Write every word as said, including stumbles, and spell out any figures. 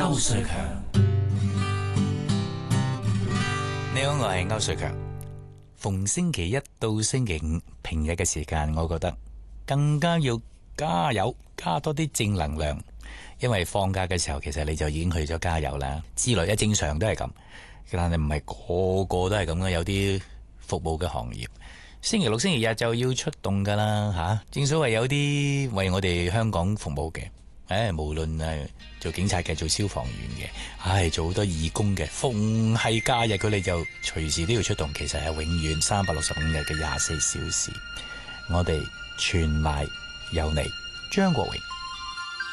歐瑞強。 你好，我係歐瑞強。逢星期一到星期五平日嘅時間，我覺得更加要加油，加多啲正能量。因為放假嘅時候，其實你就已經去咗加油啦。之類一正常都係咁，但係唔係個個都係咁嘅。有啲服務嘅行業，星期六、星期日就要出動噶啦吓。正所謂有啲為我哋香港服務嘅，誒，無論係做警察嘅、做消防員嘅，唉，做好多義工嘅，逢係假日佢哋就隨時都要出動。其實係永遠三百六十五日嘅廿四小時，我哋全賴有你，張國榮。